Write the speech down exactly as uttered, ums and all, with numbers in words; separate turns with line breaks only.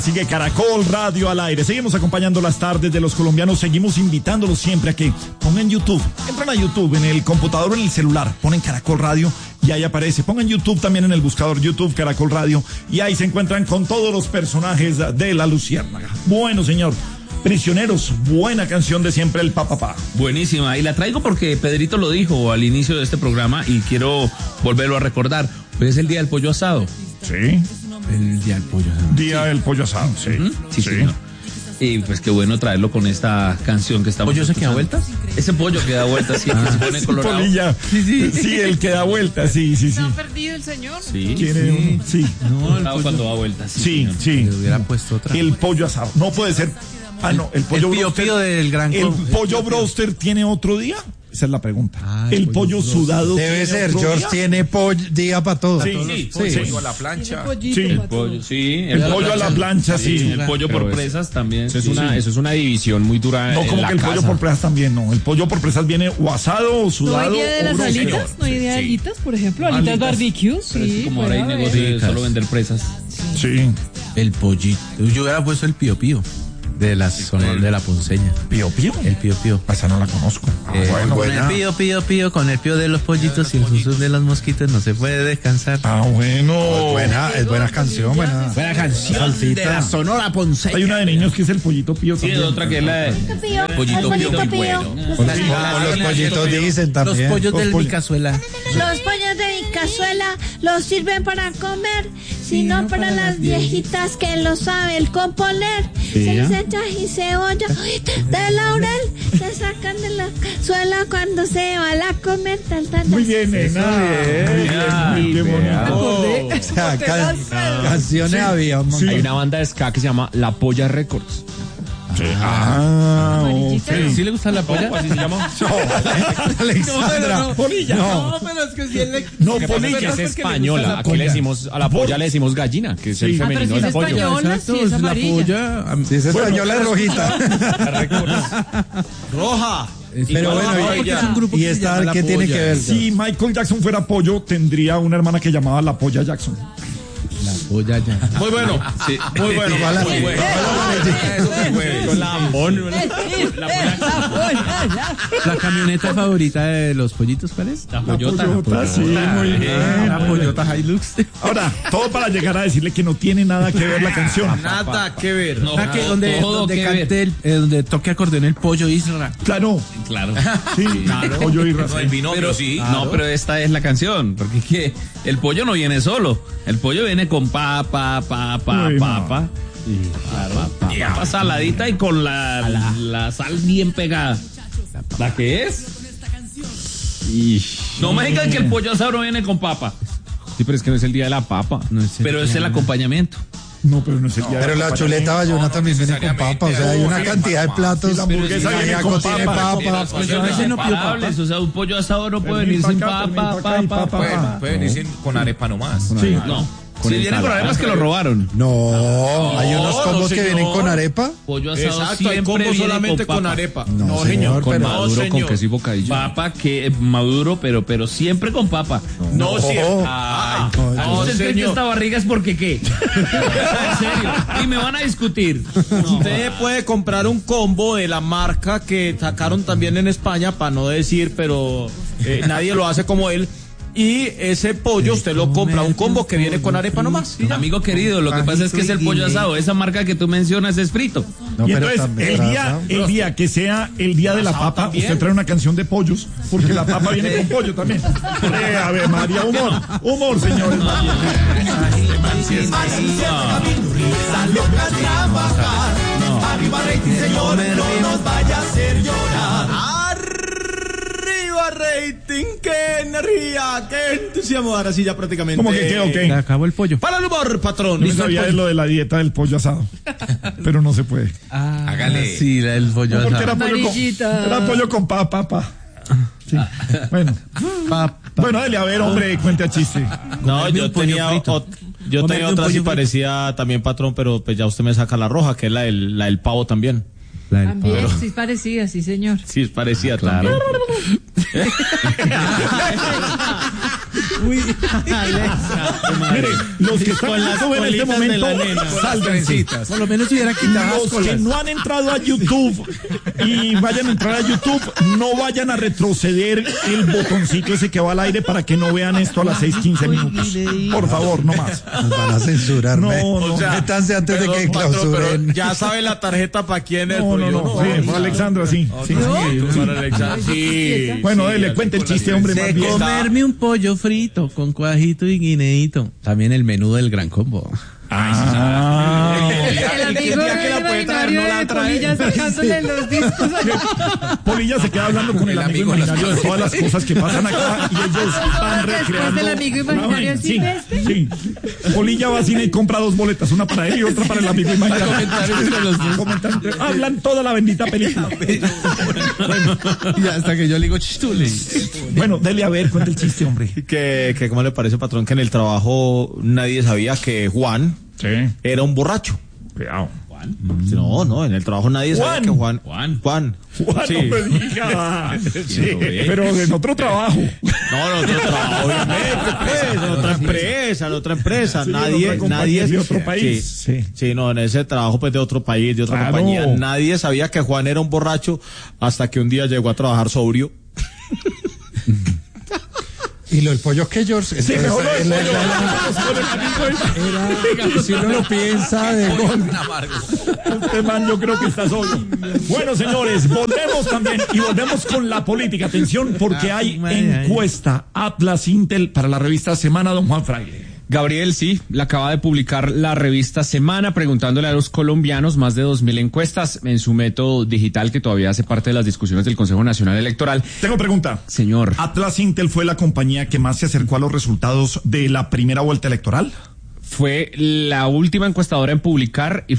Sigue Caracol Radio al aire. Seguimos acompañando las tardes de los colombianos. Seguimos invitándolos siempre a que pongan YouTube. Entran a YouTube en el computador o en el celular. Ponen Caracol Radio y ahí aparece. Pongan YouTube también en el buscador YouTube Caracol Radio y ahí se encuentran con todos los personajes de La Luciérnaga. Bueno, señor. Prisioneros, buena canción de siempre el papapá.
Buenísima, y la traigo porque Pedrito lo dijo al inicio de este programa y quiero volverlo a recordar. Hoy es el día del pollo asado.
Sí.
El día del pollo asado.
Día del pollo asado, sí.
Uh-huh. Sí, sí. Señor. Y pues qué bueno traerlo con esta canción que estamos
¿Pollo se queda vueltas?
Ese pollo que da vueltas, sí, que se pone
sí,
colorado.
Polilla. Sí, sí. Sí, el que da vueltas, sí, sí, sí.
¿No ha perdido el señor?
Sí.
¿Quiere sí.
sí. No, el pollo cuando da vueltas.
Sí, sí.
Le hubiera puesto otra.
El pollo asado. No puede ser. Ah, no, el pollo
el pío,
broster.
pío del gran
¿El pollo broster tiene otro día? Esa es la pregunta. Ah, el, el pollo, pollo sudado
debe ser. George día? Tiene pollo día para todo.
Sí, sí, sí.
sí.
Pollo a la plancha.
Sí,
el pollo, sí.
El, el pollo a la plancha, sí.
sí. El pollo por presas también.
Eso es,
sí,
una,
sí.
eso es una división muy dura.
No,
en
como
la
que el
casa.
pollo por presas también, no. El pollo por presas viene o asado o sudado.
¿No hay día de las alitas? ¿No hay día de alitas, por ejemplo? ¿Alitas, alitas. barbecue? Sí.
Como ahora hay negocio de solo vender presas.
Sí.
El pollito. Yo hubiera puesto el pío pío. De la zona de la Ponceña.
¿Pío Pío?
El Pío Pío.
Esa no la conozco.
Eh, bueno, con buena. El Pío Pío Pío, con el Pío de los pollitos y el Jesús de los mosquitos no se puede descansar.
Ah, bueno.
Es buena, es buena canción, buena.
Buena canción Salsita. De la Sonora Ponceña.
Hay una de niños que es el pollito Pío.
Sí, hay otra que es la de
Pollito
pollito Pío.
Pollito Pío.
Los pollitos dicen también.
Los pollos del mi cazuela.
Los pollos de mi cazuela los sirven para comer, sino para las viejitas que lo saben componer. Se les echa y cebolla de laurel, se sacan de la cazuela cuando se va a comer. Tal, tal,
muy bien, nena. Muy bien, muy bonito.
O sea, can, canciones sí, había.
Sí. Hay una banda de ska que se llama La Polla Records.
Sí. Ah,
okay. ¿Sí le gusta la polla?
¿Así se llama?
No, Alexandra.
No,
polilla.
No, no, pero es que si él le...
No,
polilla es española. Aquí le decimos, a la polla le decimos gallina, que es sí. el femenino
ah,
del pollo.
Española,
Exacto,
sí, es,
es la polla.
Si es española es rojita.
Roja.
Pero bueno, y, es un grupo y esta, ¿qué tiene que ver?
Si Michael Jackson fuera pollo, tendría una hermana que llamaba La Polla Jackson.
La polla ya.
Muy bueno. Sí, muy bueno. Muy bueno.
Con la ambón.
La camioneta favorita de los pollitos, ¿cuál es?
La Pollota.
La Pollota, sí, muy bien.
La Pollota Hilux.
Ahora, todo para llegar a decirle que no tiene nada que ver la canción.
Nada que ver.
No,
que donde donde cante el, eh, donde toque acordeón el pollo Isra.
Claro.
Claro.
Sí, claro. Pollo Isra.
No, el binomio, pero, sí. Claro. No, pero esta es la canción, porque que el pollo no viene solo. El pollo viene con papa, papa, Uy, papa. No.
Sí,
claro. Papa, yeah. papa saladita y con la, la, la sal bien pegada. ¿La que es? Ish. No me digan que el pollo asado no viene con papa.
Sí, pero es que no es el día de la papa.
No es
pero es el acompañamiento.
No, pero no es el día
no, Pero la chuleta bayona también viene con papa. O sea, hay una cantidad de platos.
La hamburguesa viene con
tiene papa.
O sea, un pollo asado no puede venir sin papa, papa.
Puede venir con arepa nomás.
Sí,
no. Si vienen con arepas que lo robaron.
No, hay unos combos no, que vienen con arepa.
Pollo asado
Exacto,
siempre
hay combos
viene
solamente
con,
con arepa.
No,
no
señor,
señor,
con
pero
maduro,
no,
con queso y bocadillo.
Papa que maduro, pero pero siempre con papa.
No, no, sí.
Ah, no, no, ¿ustedes creen que esta barriga es porque qué? En serio. Y me van a discutir.
No. Usted puede comprar un combo de la marca que sacaron también en España, para no decir, pero eh, nadie lo hace como él. Y ese pollo usted lo compra, un combo que viene con arepa nomás.
Amigo querido, lo que pasa es que es el pollo asado. Esa marca que tú mencionas es frito.
No, y entonces, el día, el día que sea el día de la papa, también. Usted trae una canción de pollos, porque la papa viene con pollo también. Eh, a ver, María, humor, humor, señores.
Arriba rating, señor, no nos vaya a hacer llorar.
Arriba rating, qué energía, qué entusiasmo. Ahora sí ya prácticamente.
¿Cómo que qué o qué?
Se acabó el pollo. Para el humor, patrón.
Yo sabía de lo de la dieta del pollo asado, pero no se puede.
Ah, hágale. Sí, la del pollo
no,
asado.
Era pollo, con, era pollo con papa, papa. Sí. Bueno, pa, pa, bueno, dale a ver, hombre, cuente a chiste.
No, yo tenía, o, yo tenía otra así parecía también, patrón, pero pues ya usted me saca la roja, que es la del, la del pavo también.
La del también, pavo. Sí es parecida, sí señor.
Sí es parecida, claro.
Uy, Alexa. Mire, los que están en YouTube en este momento, sálganse.
Por lo menos hubiera quitado
los que no han entrado a YouTube y vayan a entrar a YouTube, no vayan a retroceder el botoncito ese que va al aire para que no vean esto a las seis quince minutos. Por favor, no más.
Nos van a censurar.
No, no.
O sea, métanse antes
pero,
de que
patrón,
clausuren.
pero ya sabe la tarjeta para quién es.
No, no, no. no, sí, para Alexandra, sí. sí, sí, sí.
Para Alexandra, sí.
Bueno, él le cuenta el chiste, hombre, más bien.
Comerme un pollo frito con cuajito y guineíto. También el menú del Gran Combo.
Ah,
El amigo imaginario de Polilla sacándole los discos.
Polilla se queda hablando con el, el amigo imaginario de todas las cosas que pasan acá y ellos van recreando.
¿El amigo imaginario
sí, sí. Polilla va a cine y compra dos boletas, una para él y otra para el amigo imaginario. Comentarios. Hablan toda la bendita película.
Bueno, y hasta que yo le digo chistule.
Bueno, dele a ver, cuenta el chiste, hombre.
Que, que ¿cómo le parece, patrón, que en el trabajo nadie sabía que Juan
sí.
era un borracho?
Cuidado.
Juan. No, no, en el trabajo nadie
Juan.
sabía que Juan.
Juan.
Juan.
Juan,
sí.
no me diga. Sí, pero en otro trabajo.
No, en otro trabajo, obviamente, pues, en otra empresa, en otra empresa.
Sí,
nadie,
otra
nadie.
de otro país.
Sí, sí, sí, no, en ese trabajo, pues, de otro país, de otra
claro.
compañía. Nadie sabía que Juan era un borracho hasta que un día llegó a trabajar sobrio.
Y lo del pollo que George.
Sí, mejor lo del pollo.
Era, si uno lo piensa de gol.
Este man yo creo que está solo. Bueno, señores, volvemos también y volvemos con la política. Atención, porque hay encuesta Atlas Intel para la revista Semana, don Juan Fraile.
Gabriel, sí, la acaba de publicar la revista Semana preguntándole a los colombianos más de dos mil encuestas en su método digital que todavía hace parte de las discusiones del Consejo Nacional Electoral.
Tengo pregunta.
Señor.
¿Atlas Intel fue la compañía que más se acercó a los resultados de la primera vuelta electoral?
Fue la última encuestadora en publicar y